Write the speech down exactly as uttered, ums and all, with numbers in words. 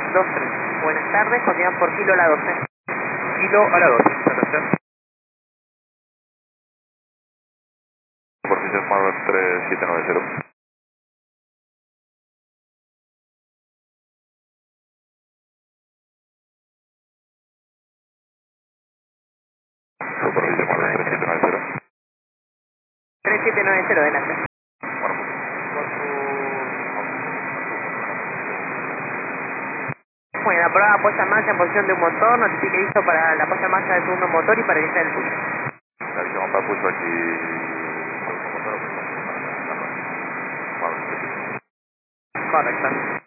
dos tres. Buenas tardes, continúan por kilo a la doce. Kilo a la doce, muchas gracias. Superficie Smart tres siete nueve cero. Superficie Smart tres siete nueve cero. tres siete nueve cero, adelante. Bueno, por su... Bueno, aprobada puesta en marcha en posición de un motor, notifique listo para la puesta en marcha del segundo motor y para iniciar el push. La visión para push aquí. Correcto.